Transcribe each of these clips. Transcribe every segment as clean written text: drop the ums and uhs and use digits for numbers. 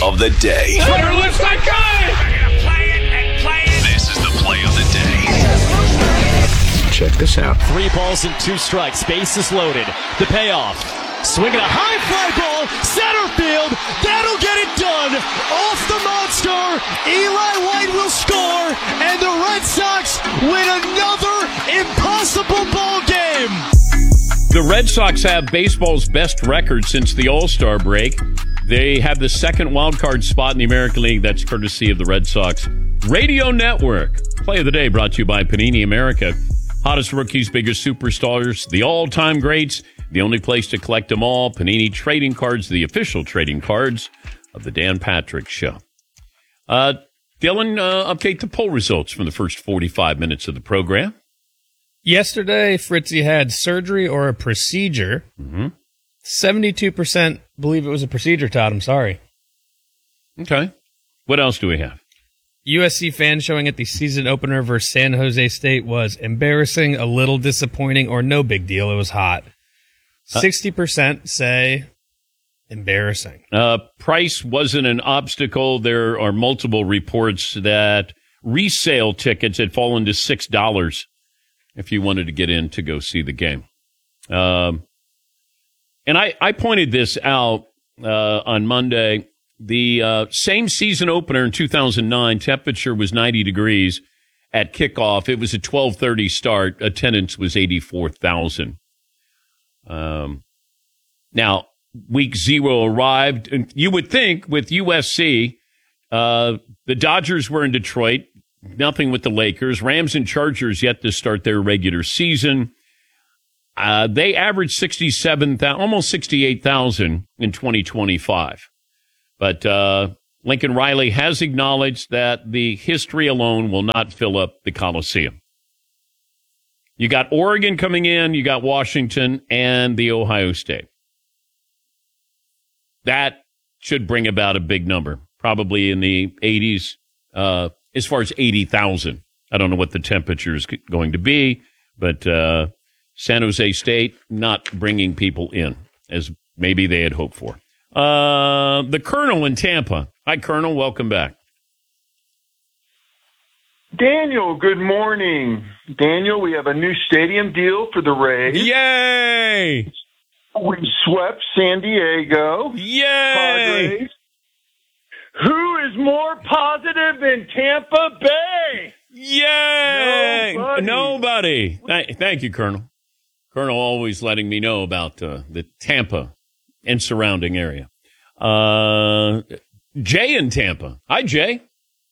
of the day. Runner looks like guy. We're going to play it and play it. This is the play of the day. Check this out. 3 balls and 2 strikes. Bases loaded. The payoff. Swinging a high fly ball. Center field. That'll get it done. Off the monster. Eli White will score. And the Red Sox win another impossible ball game. The Red Sox have baseball's best record since the All-Star break. They have the second wild card spot in the American League. That's courtesy of the Red Sox Radio Network. Play of the day brought to you by Panini America. Hottest rookies, biggest superstars, the all-time greats. The only place to collect them all. Panini Trading Cards, the official trading cards of the Dan Patrick Show. Dylan, update the poll results from the first 45 minutes of the program. Yesterday, Fritzy had surgery or a procedure. 72% believe it was a procedure, Todd. I'm sorry. Okay. What else do we have? USC fan showing at the season opener versus San Jose State was embarrassing, a little disappointing, or no big deal. It was hot. 60% say embarrassing. Price wasn't an obstacle. There are multiple reports that resale tickets had fallen to $6 if you wanted to get in to go see the game. And I pointed this out on Monday. The same season opener in 2009, temperature was 90 degrees at kickoff. It was a 12:30 start. Attendance was 84,000. Now, week 0 arrived, and you would think with USC, the Dodgers were in Detroit, nothing with the Lakers. Rams and Chargers yet to start their regular season. They averaged 67,000, almost 68,000 in 2025. But Lincoln Riley has acknowledged that the history alone will not fill up the Coliseum. You got Oregon coming in, you got Washington, and the Ohio State. That should bring about a big number, probably in the 80s, as far as 80,000. I don't know what the temperature is going to be, but San Jose State not bringing people in as maybe they had hoped for. The Colonel in Tampa. Hi, Colonel. Welcome back. Daniel, good morning. Daniel, we have a new stadium deal for the Rays. Yay! We swept San Diego. Yay! Padres. Who is more positive than Tampa Bay? Yay! Nobody. Thank you, Colonel. Colonel always letting me know about the Tampa and surrounding area. Jay in Tampa. Hi, Jay.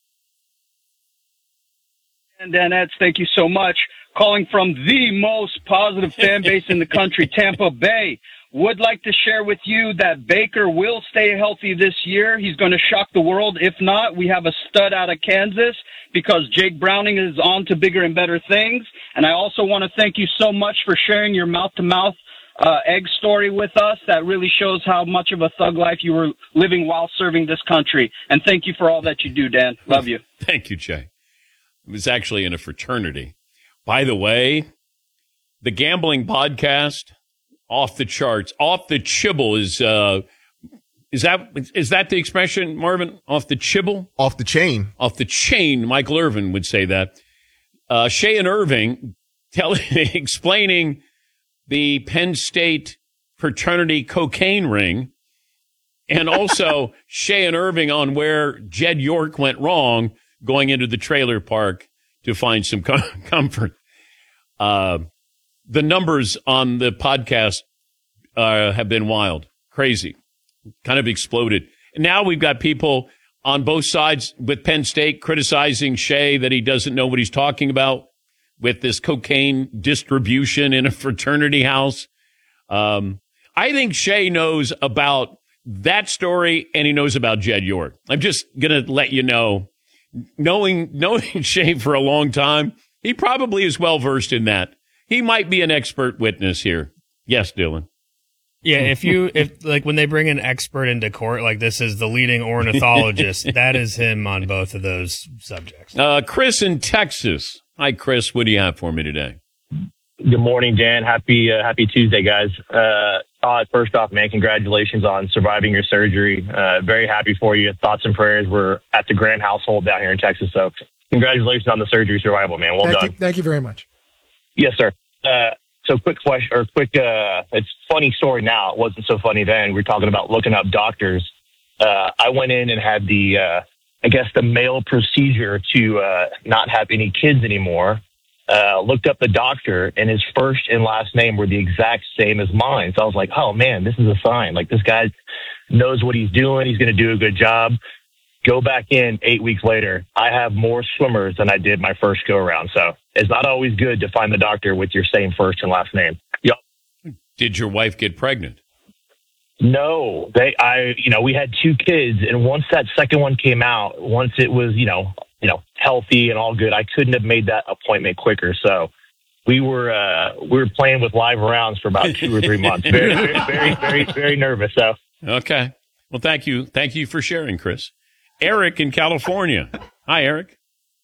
And Danettes, thank you so much. Calling from the most positive fan base in the country, Tampa Bay. Would like to share with you that Baker will stay healthy this year. He's going to shock the world. If not, we have a stud out of Kansas because Jake Browning is on to bigger and better things. And I also want to thank you so much for sharing your mouth-to-mouth egg story with us. That really shows how much of a thug life you were living while serving this country. And thank you for all that you do, Dan. Love you. Thank you, Jay. It was actually in a fraternity. By the way, the gambling podcast, off the charts, off the chibble is that the expression, Marvin? Off the chibble? Off the chain. Off the chain. Michael Irvin would say that. Shay and Irving explaining the Penn State fraternity cocaine ring, and also Shay and Irving on where Jed York went wrong going into the trailer park to find some comfort. The numbers on the podcast have been wild, crazy, kind of exploded. And now we've got people on both sides with Penn State criticizing Shay that he doesn't know what he's talking about with this cocaine distribution in a fraternity house. I think Shay knows about that story, and he knows about Jed York. I'm just going to let you know, knowing Shay for a long time, he probably is well-versed in that. He might be an expert witness here. Yes, Dylan. Yeah, if like when they bring an expert into court, like this is the leading ornithologist, that is him on both of those subjects. Chris in Texas. Hi, Chris. What do you have for me today? Good morning, Dan. Happy Tuesday, guys. Todd, first off, man, congratulations on surviving your surgery. Very happy for you. Thoughts and prayers were at the Grant household down here in Texas. So congratulations on the surgery survival, man. Well done. Thank you very much. Yes, sir. So quick question, or it's funny story now. It wasn't so funny then. We were talking about looking up doctors. I went in and had the male procedure to not have any kids anymore. Looked up the doctor, and his first and last name were the exact same as mine. So I was like, oh, man, this is a sign. Like, this guy knows what he's doing. He's going to do a good job. Go back in 8 weeks later. I have more swimmers than I did my first go-around. So it's not always good to find the doctor with your same first and last name. Yep. Did your wife get pregnant? No. We had 2 kids, and once that second one came out, once it was, healthy and all good, I couldn't have made that appointment quicker. So we were playing with live rounds for about 2 or 3 months. Very, very, very, very nervous. So okay. Well, thank you. Thank you for sharing, Chris. Eric in California. Hi, Eric.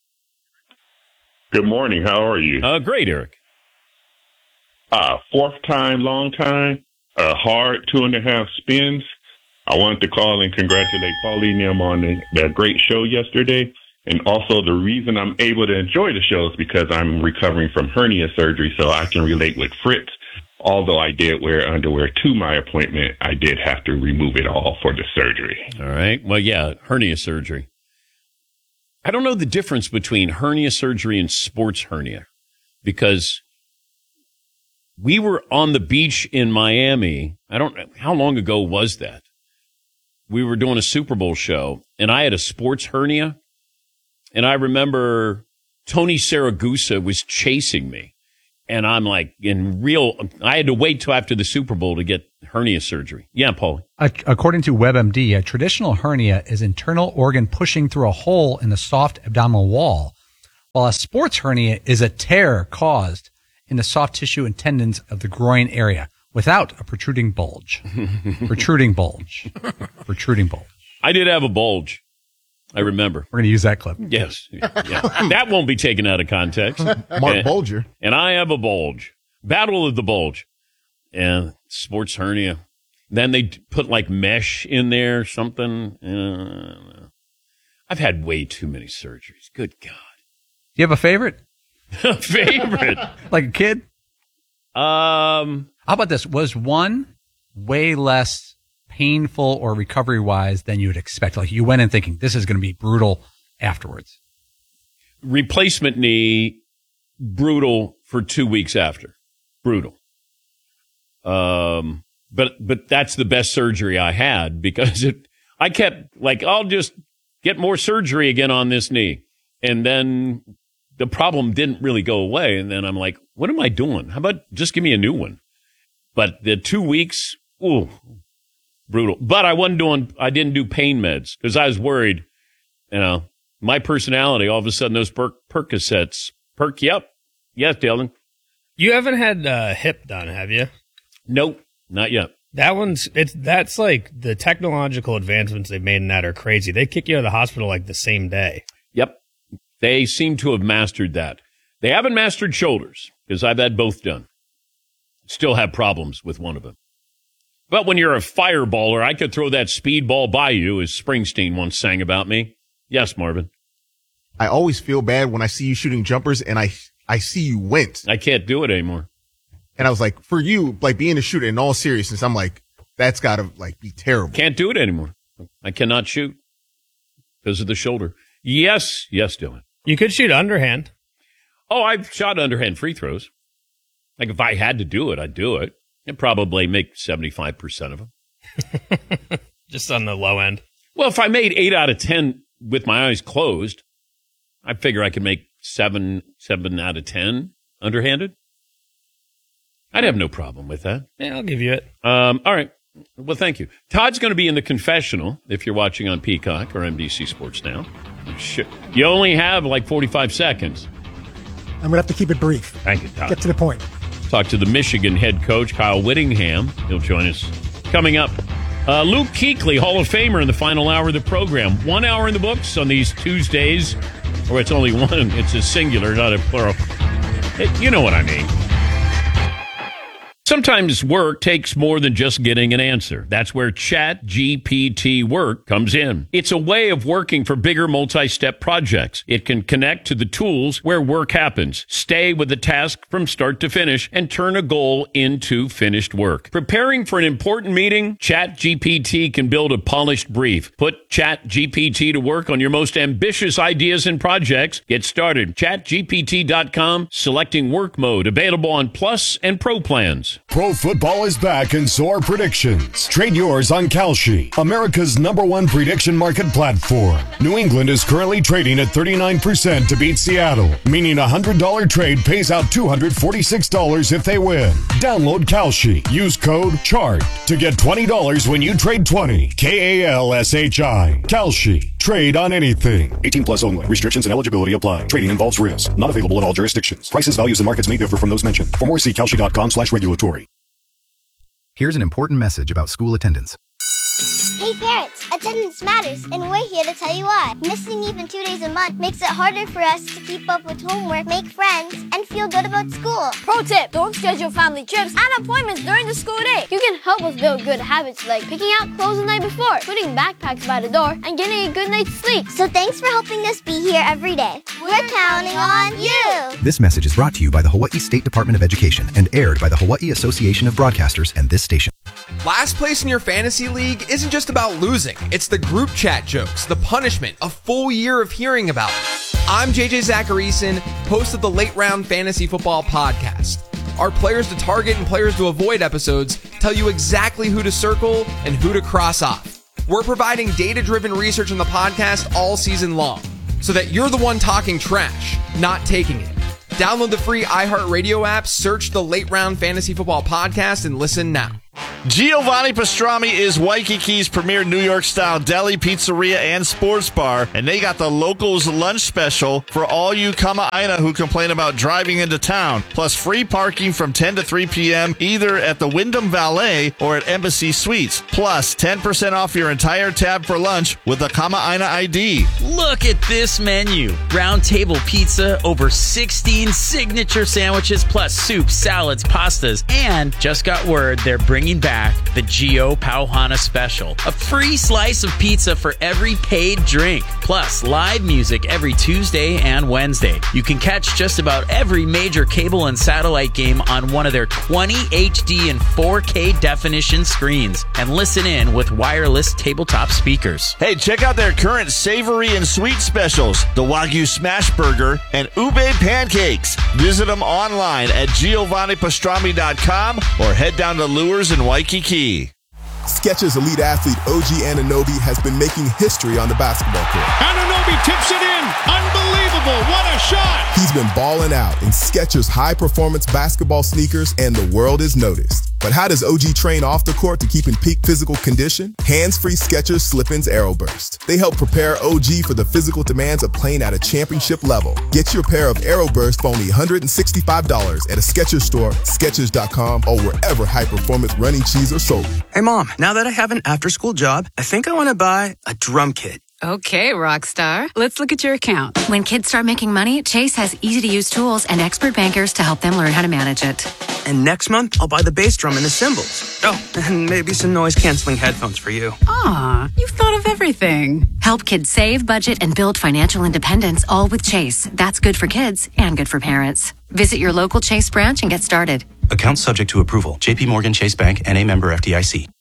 Good morning. How are you? Great, Eric. Fourth time, long time. Hard 2.5 spins. I wanted to call and congratulate Pauline and them on the great show yesterday. And also the reason I'm able to enjoy the show is because I'm recovering from hernia surgery, so I can relate with Fritz. Although I did wear underwear to my appointment, I did have to remove it all for the surgery. All right. Well, yeah, hernia surgery. I don't know the difference between hernia surgery and sports hernia, because we were on the beach in Miami. How long ago was that? We were doing a Super Bowl show, and I had a sports hernia. And I remember Tony Saragusa was chasing me. And I'm like, I had to wait till after the Super Bowl to get hernia surgery. Yeah, Paul. According to WebMD, a traditional hernia is internal organ pushing through a hole in the soft abdominal wall, while a sports hernia is a tear caused in the soft tissue and tendons of the groin area without a protruding bulge. Protruding bulge. I did have a bulge. I remember. We're going to use that clip. Yes. Yeah. That won't be taken out of context. Mark Bulger. And I have a bulge. Battle of the bulge. And sports hernia. Then they put like mesh in there, something. I've had way too many surgeries. Good God. Do you have a favorite? Favorite? Like a kid? How about this? Was one way less painful or recovery-wise than you would expect? Like you went in thinking this is going to be brutal afterwards. Replacement knee, brutal for 2 weeks after. Brutal. But that's the best surgery I had, because I kept like, I'll just get more surgery again on this knee. And then the problem didn't really go away. And then I'm like, what am I doing? How about just give me a new one? But the 2 weeks, ooh, brutal. But I didn't do pain meds because I was worried, my personality, all of a sudden those Percocets perk you up. Yes, Dylan. You haven't had hip done, have you? Nope, not yet. That's like the technological advancements they've made in that are crazy. They kick you out of the hospital like the same day. Yep. They seem to have mastered that. They haven't mastered shoulders because I've had both done. Still have problems with one of them. But when you're a fireballer, I could throw that speedball by you, as Springsteen once sang about me. Yes, Marvin. I always feel bad when I see you shooting jumpers and I see you wince. I can't do it anymore. And I was like, for you, like being a shooter in all seriousness, I'm like, that's got to like be terrible. Can't do it anymore. I cannot shoot because of the shoulder. Yes, Dylan. You could shoot underhand. Oh, I've shot underhand free throws. Like if I had to do it, I'd do it. I'd probably make 75% of them. Just on the low end. Well, if I made 8 out of 10 with my eyes closed, I figure I could make 7 out of 10 underhanded. I'd have no problem with that. Yeah, I'll give you it. All right. Well, thank you. Todd's going to be in the confessional if you're watching on Peacock or NBC Sports Now. You only have like 45 seconds. I'm going to have to keep it brief. Thank you, Todd. Get to the point. Talk to the Michigan head coach, Kyle Whittingham. He'll join us coming up. Luke Kuechly, Hall of Famer, in the final hour of the program. 1 hour in the books on these Tuesdays. Or it's only one. It's a singular, not a plural. You know what I mean. Sometimes work takes more than just getting an answer. That's where ChatGPT Work comes in. It's a way of working for bigger multi-step projects. It can connect to the tools where work happens, stay with the task from start to finish, and turn a goal into finished work. Preparing for an important meeting? ChatGPT can build a polished brief. Put ChatGPT to work on your most ambitious ideas and projects. Get started. ChatGPT.com, selecting work mode, available on Plus and Pro plans. Pro football is back in Soar Predictions. Trade yours on Kalshi, America's #1 prediction market platform. New England is currently trading at 39% to beat Seattle, meaning a $100 trade pays out $246 if they win. Download Kalshi. Use code CHART to get $20 when you trade 20. KALSHI. Kalshi. Trade on anything. 18 plus only. Restrictions and eligibility apply. Trading involves risk. Not available in all jurisdictions. Prices, values, and markets may differ from those mentioned. For more, see Kalshi.com/regulatory. Here's an important message about school attendance. Hey parents, attendance matters, and we're here to tell you why. Missing even 2 days a month makes it harder for us to keep up with homework, make friends, and feel good about school. Pro tip, don't schedule family trips and appointments during the school day. You can help us build good habits like picking out clothes the night before, putting backpacks by the door, and getting a good night's sleep. So thanks for helping us be here every day. We're counting on you! This message is brought to you by the Hawaii State Department of Education and aired by the Hawaii Association of Broadcasters and this station. Last place in your fantasy league isn't just about losing. It's the group chat jokes, the punishment, a full year of hearing about it. I'm JJ Zacharyson, host of the Late Round Fantasy Football Podcast. Our Players to Target and Players to Avoid episodes tell you exactly who to circle and who to cross off. We're providing data-driven research on the podcast all season long, so that you're the one talking trash, not taking it. Download the free iHeartRadio app, search the Late Round Fantasy Football Podcast, and listen now. Giovanni Pastrami is Waikiki's premier New York-style deli, pizzeria, and sports bar, and they got the locals lunch special for all you Kama'aina who complain about driving into town, plus free parking from 10 to 3 p.m. either at the Wyndham Valet or at Embassy Suites, plus 10% off your entire tab for lunch with a Kama'aina ID. Look at this menu. Round table pizza, over 16 signature sandwiches, plus soup, salads, pastas, and just got word they're bringing back the Gio Pauhana special. A free slice of pizza for every paid drink, plus live music every Tuesday and Wednesday. You can catch just about every major cable and satellite game on one of their 20 HD and 4K definition screens, and listen in with wireless tabletop speakers. Hey, check out their current savory and sweet specials, the Wagyu Smash Burger and Ube Pancakes. Visit them online at GiovanniPastrami.com or head down to Lures in Waikiki. Skechers elite athlete OG Anunoby has been making history on the basketball court. Anunoby tips it in. Unbelievable. What a shot. He's been balling out in Skechers high-performance basketball sneakers, and the world is noticed. But how does OG train off the court to keep in peak physical condition? Hands-free Skechers Slip-ins Aeroburst. They help prepare OG for the physical demands of playing at a championship level. Get your pair of Aeroburst for only $165 at a Skechers store, Skechers.com, or wherever high-performance running shoes are sold. Hey, Mom, now that I have an after-school job, I think I want to buy a drum kit. Okay, Rockstar. Let's look at your account. When kids start making money, Chase has easy-to-use tools and expert bankers to help them learn how to manage it. And next month, I'll buy the bass drum and the cymbals. Oh, and maybe some noise-canceling headphones for you. Aw, you've thought of everything. Help kids save, budget, and build financial independence, all with Chase. That's good for kids and good for parents. Visit your local Chase branch and get started. Account subject to approval. JP Morgan Chase Bank, N.A. member FDIC.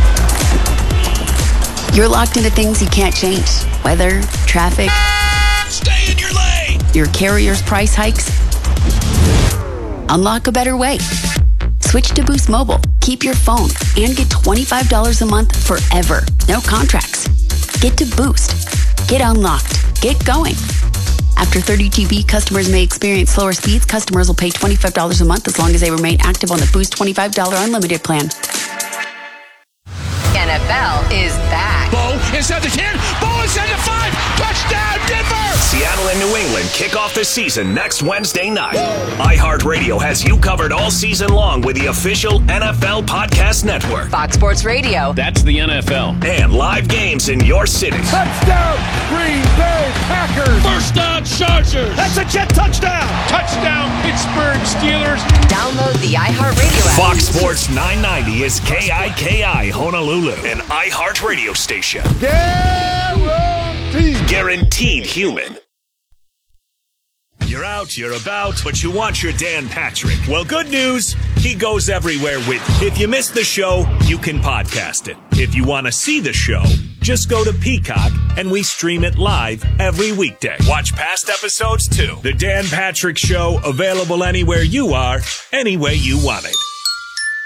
You're locked into things you can't change. Weather, traffic. Stay in your lane. Your carrier's price hikes. Unlock a better way. Switch to Boost Mobile. Keep your phone and get $25 a month forever. No contracts. Get to Boost. Get unlocked. Get going. After 30 GB, customers may experience slower speeds. Customers will pay $25 a month as long as they remain active on the Boost $25 unlimited plan. NFL is back. Bo inside the 10. Bo inside the 5. Touchdown, Denver! Seattle and New England kick off the season next Wednesday night. iHeartRadio has you covered all season long with the official NFL Podcast Network. Fox Sports Radio. That's the NFL. And live games in your city. Touchdown! Green Bay Packers. First down, Chargers. That's a Jet touchdown. Touchdown, Pittsburgh Steelers. Download the iHeartRadio app. Fox Sports 990 is KIKI Honolulu, an iHeartRadio station. Guaranteed human. You're out, you're about, but you want your Dan Patrick. Well, good news, he goes everywhere with you. If you missed the show, you can podcast it. If you want to see the show, just go to Peacock and we stream it live every weekday. Watch past episodes too. The Dan Patrick Show, available anywhere you are, any way you want it.